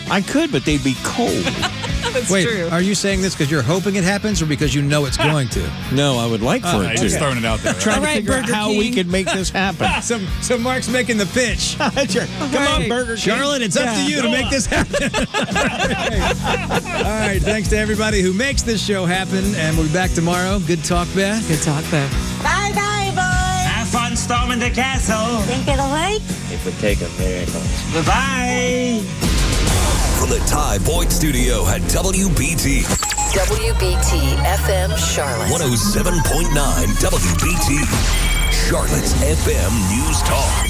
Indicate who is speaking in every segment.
Speaker 1: I could, but they'd be cold.
Speaker 2: That's
Speaker 3: Wait,
Speaker 2: true.
Speaker 3: are you saying this because you're hoping it happens or because you know it's going to?
Speaker 1: No, I would like for it to.
Speaker 4: Just throwing it out there.
Speaker 1: Trying
Speaker 2: All
Speaker 1: to
Speaker 2: right,
Speaker 1: figure out
Speaker 2: Burger
Speaker 1: how we
Speaker 2: King.
Speaker 1: could make this happen.
Speaker 3: So Mark's making the pitch.
Speaker 1: Come on, Burger King.
Speaker 3: Charlotte, it's up to you to make this happen. All right, thanks to everybody who makes this show happen, and we'll be back tomorrow. Good talk, Beth.
Speaker 2: Good talk, Beth.
Speaker 5: Bye-bye, boys.
Speaker 6: Have fun storming the castle.
Speaker 5: Think it'll work?
Speaker 6: It would take a miracle. Bye-bye.
Speaker 7: From the Ty Boyd Studio at WBT.
Speaker 8: WBT FM Charlotte.
Speaker 7: 107.9 WBT. Charlotte's FM News Talk.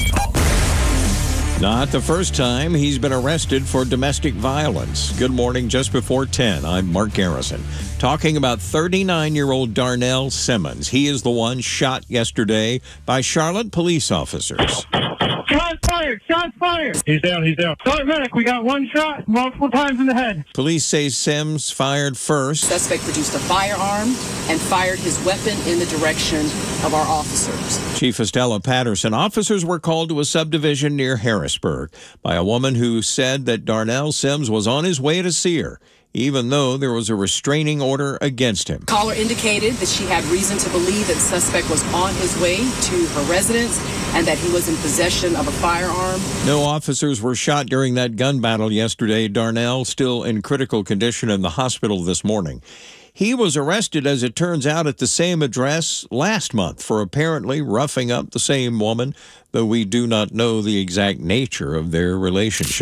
Speaker 1: Not the first time he's been arrested for domestic violence. Good morning, just before 10. I'm Mark Garrison. Talking about 39-year-old Darnell Simmons. He is the one shot yesterday by Charlotte police officers.
Speaker 9: Shots fired! Shots fired! He's down, he's down. Start medic, we got one shot, multiple times in the head.
Speaker 1: Police say Sims fired first.
Speaker 10: Suspect produced a firearm and fired his weapon in the direction of our officers.
Speaker 1: Chief Estella Patterson. Officers were called to a subdivision near Harrisburg by a woman who said that Darnell Sims was on his way to see her, even though there was a restraining order against him.
Speaker 10: Caller indicated that she had reason to believe that the suspect was on his way to her residence and that he was in possession of a firearm.
Speaker 1: No officers were shot during that gun battle yesterday. Darnell still in critical condition in the hospital this morning. He was arrested, as it turns out, at the same address last month for apparently roughing up the same woman, though we do not know the exact nature of their relationship.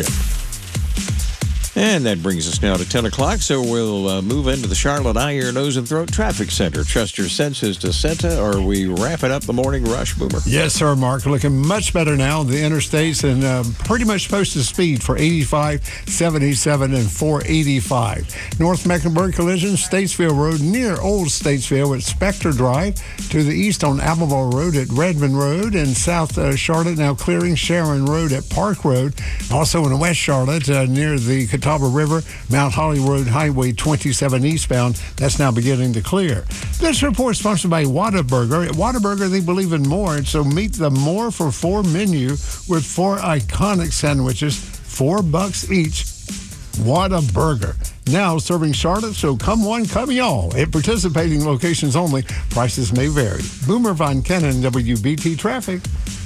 Speaker 1: And that brings us now to 10 o'clock, so we'll move into the Charlotte Eye, Ear, Nose, and Throat Traffic Center. Trust your senses to Senta, or we wrapping up the morning rush, Boomer.
Speaker 11: Yes, sir, Mark. Looking much better now. The interstates and pretty much posted speed for 85, 77, and 485. North Mecklenburg collision, Statesville Road near Old Statesville at Spectre Drive. To the east on Albemarle Road at Redmond Road. And South Charlotte now clearing Sharon Road at Park Road. Also in West Charlotte near the Catawba River, Mount Holly Road Highway 27 eastbound. That's now beginning to clear. This report is sponsored by Whataburger. At Whataburger, they believe in more, and so meet the More for Four menu with 4 iconic sandwiches, $4 each. Whataburger. Now serving Charlotte, so come one, come y'all. At participating locations only, prices may vary. Boomer Von Kennan, WBT Traffic.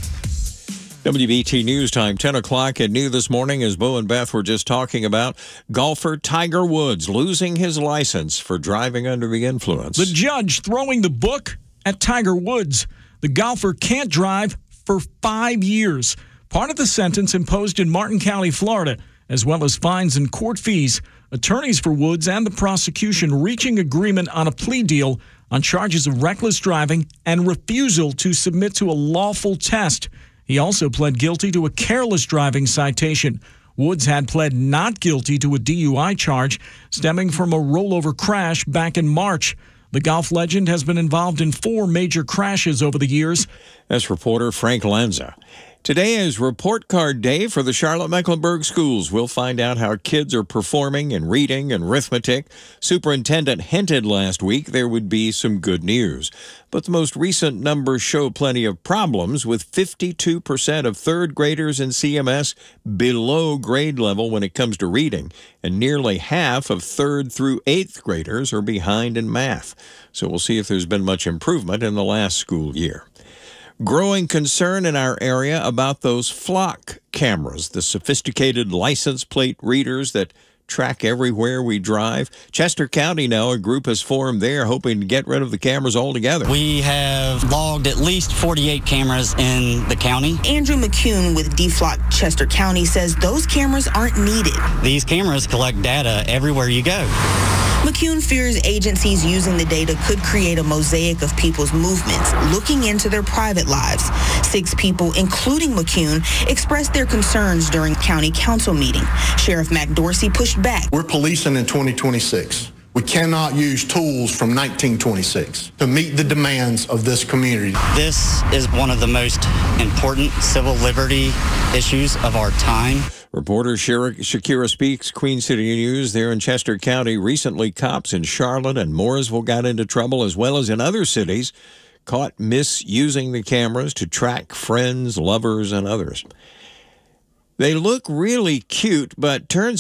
Speaker 1: WBT News Time, 10 o'clock at noon this morning, as Bo and Beth were just talking about. Golfer Tiger Woods losing his license for driving under the influence.
Speaker 12: The judge throwing the book at Tiger Woods. The golfer can't drive for 5 years. Part of the sentence imposed in Martin County, Florida, as well as fines and court fees. Attorneys for Woods and the prosecution reaching agreement on a plea deal on charges of reckless driving and refusal to submit to a lawful test. He also pled guilty to a careless driving citation. Woods had pled not guilty to a DUI charge stemming from a rollover crash back in March. The golf legend has been involved in 4 major crashes over the years. That's reporter Frank Lanza. Today is Report Card Day for the Charlotte-Mecklenburg schools. We'll find out how kids are performing in reading and arithmetic. Superintendent hinted last week there would be some good news. But the most recent numbers show plenty of problems, with 52% of third graders in CMS below grade level when it comes to reading, and nearly half of third through eighth graders are behind in math. So we'll see if there's been much improvement in the last school year. Growing concern in our area about those flock cameras, the sophisticated license plate readers that track everywhere we drive. Chester County now, a group has formed there hoping to get rid of the cameras altogether.
Speaker 13: We have logged at least 48 cameras in the county.
Speaker 14: Andrew McCune with DFLOC Chester County says those cameras aren't needed.
Speaker 13: These cameras collect data everywhere you go.
Speaker 14: McCune fears agencies using the data could create a mosaic of people's movements, looking into their private lives. 6 people, including McCune, expressed their concerns during county council meeting. Sheriff Mac Dorsey pushed back.
Speaker 15: We're policing in 2026. We cannot use tools from 1926 to meet the demands of this community.
Speaker 13: This is one of the most important civil liberty issues of our time.
Speaker 1: Reporter Shakira Speaks, Queen City News there in Chester County. Recently, cops in Charlotte and Mooresville got into trouble, as well as in other cities, caught misusing the cameras to track friends, lovers, and others. They look really cute, but turns